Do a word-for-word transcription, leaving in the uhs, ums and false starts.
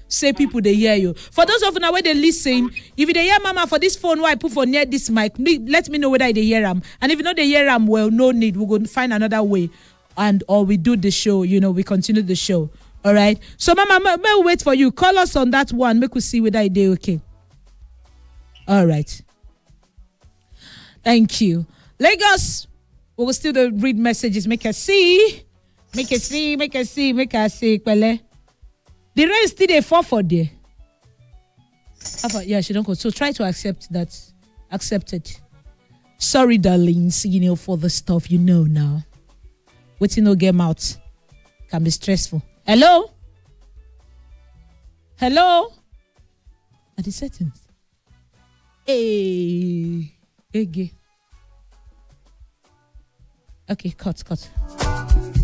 say people they hear you. For those of you where they listen, if they hear mama for this phone, why I put for near this mic, me, let me know whether they hear them. And if you know they hear them, well, no need. We're going to find another way. And or we do the show, you know, we continue the show. All right. So, mama, may we wait for you. Call us on that one. Make we see whether they okay. All right. Thank you. Lagos, we will still read messages. Make us see. Make us see. Make us see. Make us see. Pele. The rain still they fall for there. Yeah, she don't go. So try to accept that. Accept it. Sorry, darlings, you know, for the stuff you know now. Waiting no game out. Can be stressful. Hello? Hello? Are the settings? Hey. Hey, gay. Okay, cut, cut.